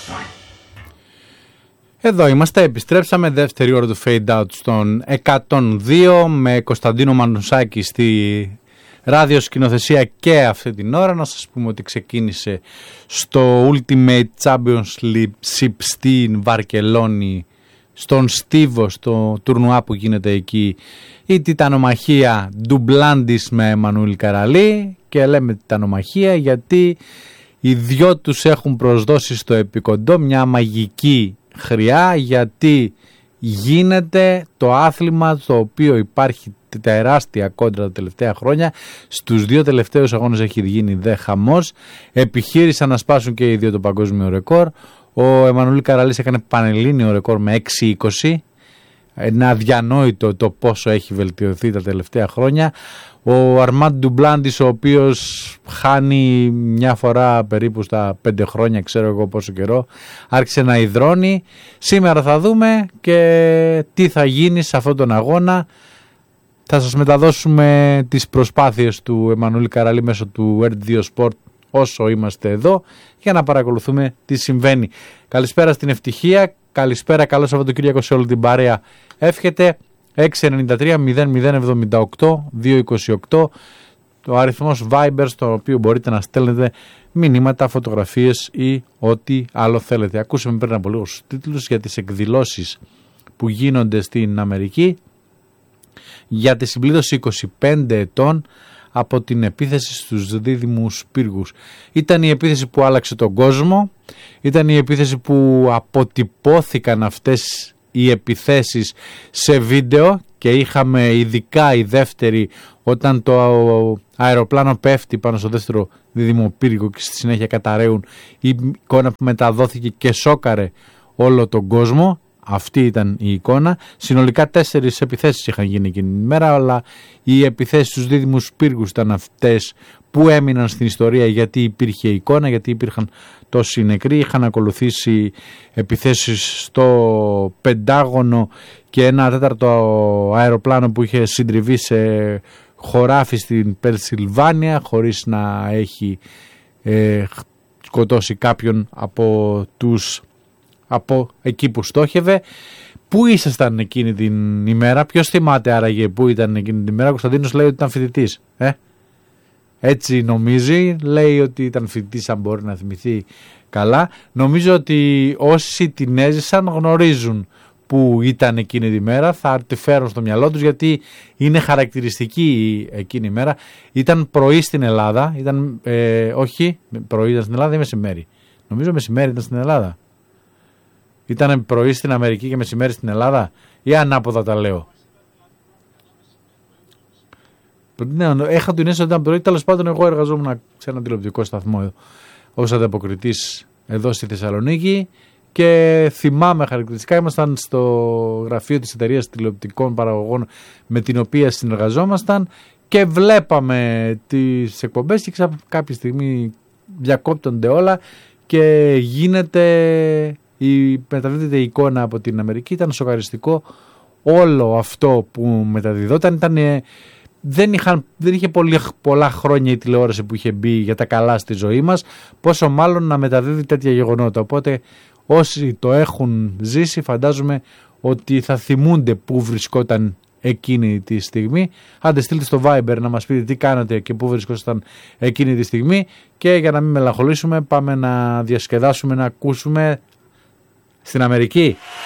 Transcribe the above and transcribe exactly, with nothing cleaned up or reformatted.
Εδώ είμαστε, επιστρέψαμε, δεύτερη ώρα του Fade Out στον εκατόν δύο με Κωνσταντίνο Μανουσάκη στη ραδιοσκηνοθεσία και αυτή την ώρα. Να σας πούμε ότι ξεκίνησε στο Ultimate Championship στην Βαρκελόνη, στον Στίβο, στο τουρνουά που γίνεται εκεί, η τιτανομαχία Ντουμπλάντης με Εμμανουήλ Καραλή. Και λέμε τιτανομαχία γιατί οι δυο τους έχουν προσδώσει στο επικοντό μια μαγική χρειά, γιατί γίνεται το άθλημα το οποίο υπάρχει τεράστια κόντρα τα τελευταία χρόνια. Στους δύο τελευταίους αγώνες έχει γίνει δε χαμός. Επιχείρησαν να σπάσουν και οι δύο το παγκόσμιο ρεκόρ. Ο Εμμανουήλ Καραλής έκανε πανελλήνιο ρεκόρ με έξι είκοσι. Ένα αδιανόητο το πόσο έχει βελτιωθεί τα τελευταία χρόνια. Ο Αρμάντ Ντουμπλάντης, ο οποίος χάνει μια φορά περίπου στα πέντε χρόνια, ξέρω εγώ πόσο καιρό, άρχισε να υδρώνει. Σήμερα θα δούμε και τι θα γίνει σε αυτόν τον αγώνα. Θα σας μεταδώσουμε τις προσπάθειες του Εμμανουήλ Καραλή μέσω του ερ ντι δύο Sport όσο είμαστε εδώ, για να παρακολουθούμε τι συμβαίνει. Καλησπέρα στην ευτυχία, καλησπέρα, καλό Σαββατοκύριακο σε όλη την παρέα. Εύχεται. έξι εννιά τρία μηδέν μηδέν εβδομήντα οκτώ διακόσια είκοσι οκτώ, το αριθμός Viber στο οποίο μπορείτε να στέλνετε μηνύματα, φωτογραφίες ή ό,τι άλλο θέλετε. Ακούσαμε πριν από λίγο στους τίτλους για τις εκδηλώσεις που γίνονται στην Αμερική για τη συμπλήρωση είκοσι πέντε ετών από την επίθεση στους δίδυμους πύργους. Ήταν η επίθεση που άλλαξε τον κόσμο, ήταν η επίθεση που αποτυπώθηκαν αυτές οι επιθέσεις σε βίντεο και είχαμε ειδικά η δεύτερη όταν το αεροπλάνο πέφτει πάνω στο δεύτερο δίδυμο πύργο και στη συνέχεια καταραίουν, η εικόνα που μεταδόθηκε και σόκαρε όλο τον κόσμο. Αυτή ήταν η εικόνα. Συνολικά τέσσερις επιθέσεις είχαν γίνει εκείνη την ημέρα, αλλά οι επιθέσεις στους δίδυμους πύργους ήταν αυτές που έμειναν στην ιστορία, γιατί υπήρχε εικόνα, γιατί υπήρχαν τόσοι νεκροί. Είχαν ακολουθήσει επιθέσεις στο Πεντάγωνο και ένα τέταρτο αεροπλάνο που είχε συντριβεί σε χωράφι στην Πενσιλβάνια χωρίς να έχει ε, σκοτώσει κάποιον από τους από εκεί που στόχευε. Πού ήσασταν εκείνη την ημέρα? Ποιος θυμάται άραγε πού ήταν εκείνη την ημέρα? Ο Κωνσταντίνος λέει ότι ήταν φοιτητής. Ε? Έτσι νομίζει, λέει ότι ήταν φοιτητής, αν μπορεί να θυμηθεί καλά. Νομίζω ότι όσοι την έζησαν γνωρίζουν που ήταν εκείνη τη μέρα, θα τη φέρουν στο μυαλό τους, γιατί είναι χαρακτηριστική εκείνη η μέρα. Ήταν πρωί στην Ελλάδα, ήταν, ε, όχι, πρωί ήταν στην Ελλάδα ή μεσημέρι? Νομίζω μεσημέρι ήταν στην Ελλάδα. Ήταν πρωί στην Αμερική και μεσημέρι στην Ελλάδα, ή ανάποδα τα λέω? Ναι, έχα την αίσθηση ότι ήταν πρωί. Τέλος πάντων, εγώ εργαζόμουν σε ένα τηλεοπτικό σταθμό ως ανταποκριτής εδώ στη Θεσσαλονίκη και θυμάμαι χαρακτηριστικά, ήμασταν στο γραφείο της εταιρείας τηλεοπτικών παραγωγών με την οποία συνεργαζόμασταν και βλέπαμε τις εκπομπές και κάποια στιγμή διακόπτονται όλα και γίνεται η, μεταδίδεται η εικόνα από την Αμερική. Ήταν σοκαριστικό όλο αυτό που μεταδιδόταν. Ήταν, δεν, είχαν, δεν είχε πολύ, πολλά χρόνια η τηλεόραση που είχε μπει για τα καλά στη ζωή μας, πόσο μάλλον να μεταδίδει τέτοια γεγονότα. Οπότε όσοι το έχουν ζήσει φαντάζομαι ότι θα θυμούνται που βρισκόταν εκείνη τη στιγμή. Άντε στείλτε στο Viber να μας πείτε τι κάνατε και πού βρισκόσασταν εκείνη τη στιγμή, και για να μην μελαγχολήσουμε πάμε να διασκεδάσουμε, να ακούσουμε στην Αμερική.